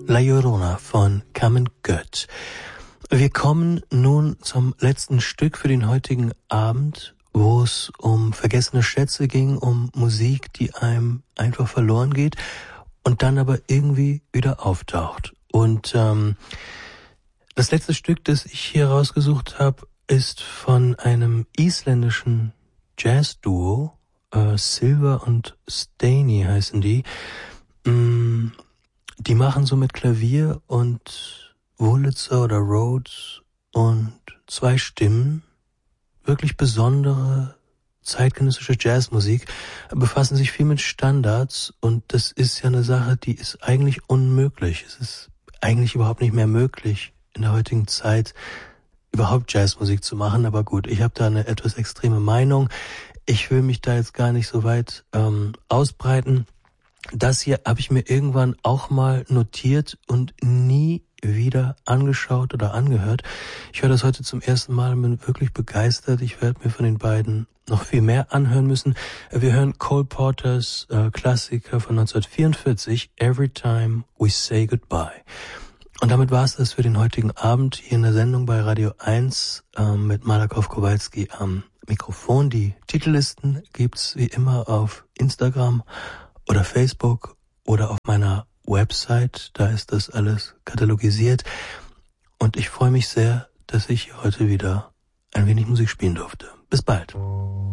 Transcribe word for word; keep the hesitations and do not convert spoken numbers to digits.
La Llorona von Carmen Gött. Wir kommen nun zum letzten Stück für den heutigen Abend, wo es um vergessene Schätze ging, um Musik, die einem einfach verloren geht und dann aber irgendwie wieder auftaucht. Und ähm, das letzte Stück, das ich hier rausgesucht habe, ist von einem isländischen Jazz-Duo, äh, Silver und Staney heißen die. Mm, die machen so mit Klavier und Wurlitzer oder Rhodes und zwei Stimmen wirklich besondere zeitgenössische Jazzmusik, befassen sich viel mit Standards und das ist ja eine Sache, die ist eigentlich unmöglich. Es ist eigentlich überhaupt nicht mehr möglich, in der heutigen Zeit überhaupt Jazzmusik zu machen, aber gut, ich habe da eine etwas extreme Meinung. Ich will mich da jetzt gar nicht so weit ähm, ausbreiten. Das hier habe ich mir irgendwann auch mal notiert und nie wieder angeschaut oder angehört. Ich höre das heute zum ersten Mal und bin wirklich begeistert. Ich werde mir von den beiden noch viel mehr anhören müssen. Wir hören Cole Porters äh, Klassiker von neunzehnhundertvierundvierzig, Every Time We Say Goodbye. Und damit war es das für den heutigen Abend hier in der Sendung bei Radio eins ähm, mit Malakow Kowalski am Mikrofon. Die Titellisten gibt's wie immer auf Instagram oder Facebook oder auf meiner Website, da ist das alles katalogisiert. Und ich freue mich sehr, dass ich heute wieder ein wenig Musik spielen durfte. Bis bald.